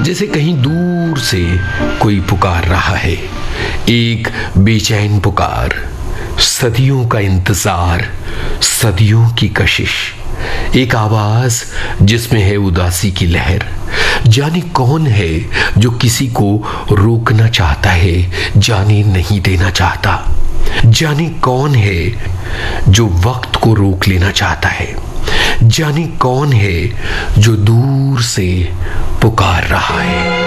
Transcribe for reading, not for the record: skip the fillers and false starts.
जैसे कहीं दूर से कोई पुकार रहा है, एक बेचैन पुकार, सदियों का इंतजार, सदियों की कशिश, एक आवाज जिसमें है उदासी की लहर। जाने कौन है जो किसी को रोकना चाहता है, जाने नहीं देना चाहता। जाने कौन है जो वक्त को रोक लेना चाहता है, जाने कौन है जो दूर से पुकार रहा है।